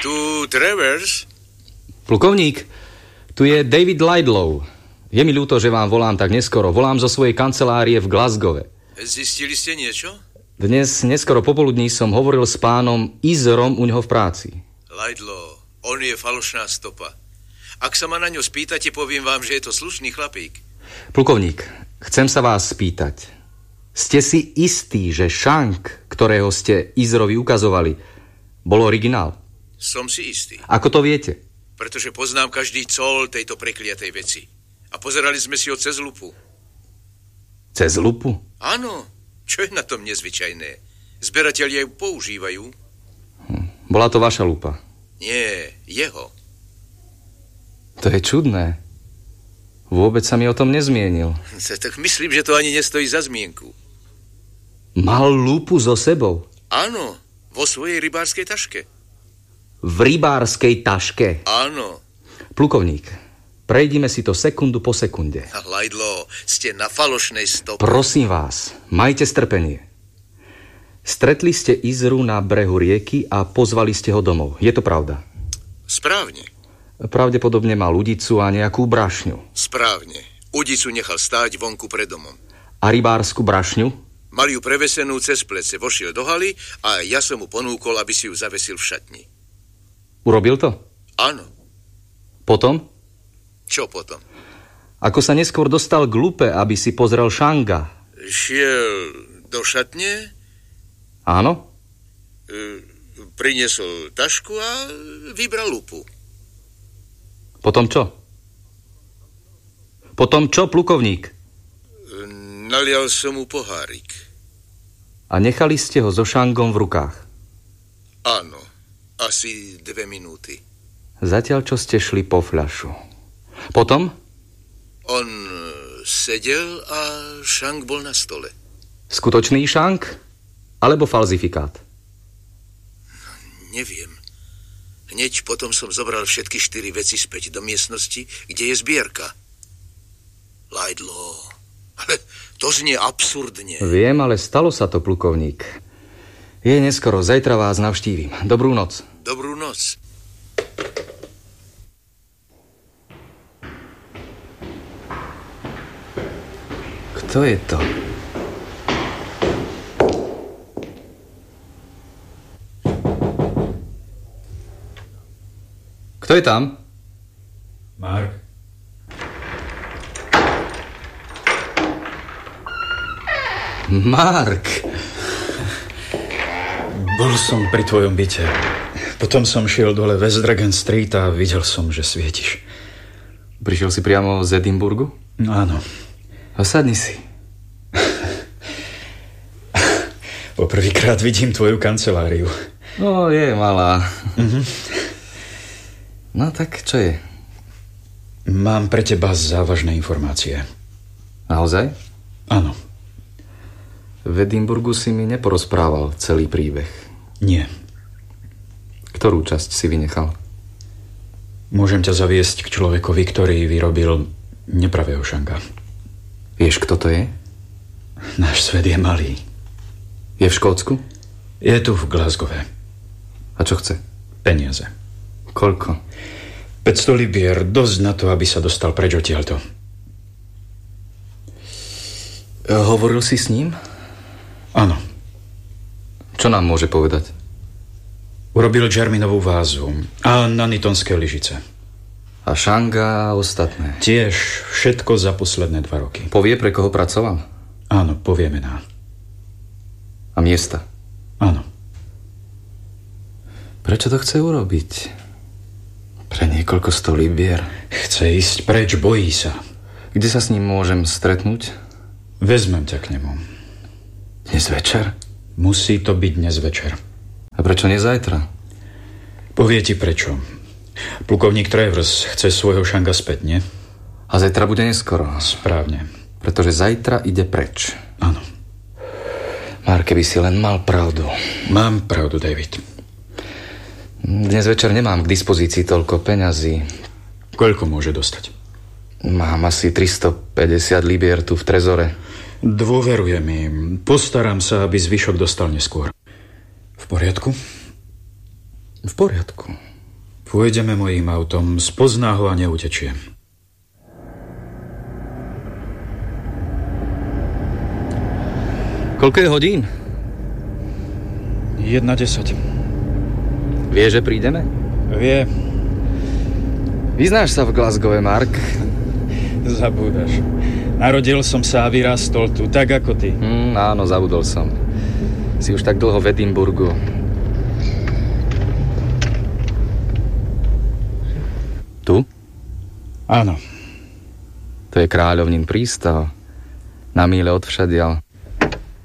Tu Travers? Plukovník, tu je David Laidlaw. Je mi ľúto, že vám volám tak neskoro. Volám zo svojej kancelárie v Glasgowe. Zistili ste niečo? Dnes neskoro popoludní som hovoril s pánom Izerom u neho v práci. Laidlaw, on je falošná stopa. Ak sa ma na ňo spýtate, poviem vám, že je to slušný chlapík. Plukovník, chcem sa vás spýtať. Ste si istí, že šank, ktorého ste Izerovi ukazovali, bol originál? Som si istý. Ako to viete? Pretože poznám každý col tejto prekliatej veci. A pozerali sme si ho cez lupu. Cez lupu? Áno. Čo je na tom nezvyčajné? Zberatelia ju používajú. Bola to vaša lupa? Nie, jeho. To je čudné. Vôbec sa mi o tom nezmienil. Tak myslím, že to ani nestojí za zmienku. Mal lupu so sebou? Áno, vo svojej rybárskej taške. V rybárskej taške? Áno. Plukovník, prejdime si to sekundu po sekunde. Laidlaw, ste na falošnej stope. Prosím vás, majte strpenie. Stretli ste Izeru na brehu rieky a pozvali ste ho domov. Je to pravda? Správne. Pravdepodobne mal udicu a nejakú brašňu. Správne. Udicu nechal stáť vonku pred domom. A rybársku brašňu? Mal ju prevesenú cez plece, vošiel do haly a ja som mu ponúkol, aby si ju zavesil v šatni. Urobil to? Áno. Potom? Čo potom? Ako sa neskôr dostal k lupe, aby si pozrel šanga? Šiel do šatne? Áno? Priniesol tašku a vybral lupu. Potom čo? Potom čo, plukovník? Nalial som mu pohárik. A nechali ste ho so šangom v rukách? Áno, asi 2 minúty. Zatiaľ, čo ste šli po fľašu. Potom? On sedel a šank bol na stole. Skutočný šank? Alebo falzifikát? Neviem. Hneď potom som zobral všetky 4 veci späť do miestnosti, kde je zbierka. Laidlaw. Ale to znie absurdne. Viem, ale stalo sa to, plukovník. Je neskoro, zajtra vás navštívim. Dobrú noc. Dobrú noc. Kto je to? Kto je tam? Mark. Mark. Bol som pri tvojom byte. Potom som šiel dole West Dragon Street a videl som, že svietiš. Prišiel si priamo z Edinburgu? Áno. Osadni si. Poprvýkrát vidím tvoju kanceláriu. No, je malá. No tak, čo je? Mám pre teba závažné informácie. Naozaj? Áno. V Edinburgu si mi neporozprával celý príbeh. Nie. Ktorú časť si vynechal? Môžem ťa zaviesť k človekovi, ktorý vyrobil nepravého šanka. Vieš, kto to je? Náš svet je malý. Je v Škótsku? Je tu v Glasgowe. A čo chce? Peniaze. Koľko? 500 libier, dosť na to, aby sa dostal preč odtiaľto. Hovoril si s ním? Áno. Čo nám môže povedať? Urobil Jerminovú vázu a nanitonské lyžice. A šanga a ostatné? Tiež všetko za posledné 2 roky. Povie, pre koho pracoval? Áno, povie mená. A miesta? Áno. Prečo to chce urobiť? Pre niekoľko 100 libier? Chce ísť preč, bojí sa. Kde sa s ním môžem stretnúť? Vezmem ťa k nemu. Dnes večer? Musí to byť dnes večer. A prečo nie zajtra? Povie ti prečo. Plukovník Travers chce svojho šanga späť, nie? A zajtra bude neskoro. Správne. Pretože zajtra ide preč. Áno. Mark, keby si len mal pravdu. Mám pravdu, David. Dnes večer nemám k dispozícii toľko peňazí. Koľko môže dostať? Mám asi 350 libier tu v trezore. Dôverujem im. Postaram sa, aby zvyšok dostal neskôr. V poriadku? V poriadku. Pôjdeme mojím autom, spozná ho a neutečie. Koľko je hodín? 1:10. Vie, že prídeme? Vie. Vyznáš sa v Glasgowe, Mark? Zabúdaš. Narodil som sa a vyrastol tu, tak ako ty. Áno, zabudol som. Si už tak dlho v Edinburgu. Tu? Áno. To je kráľovnín prístav. Na míle odvšadiaľ.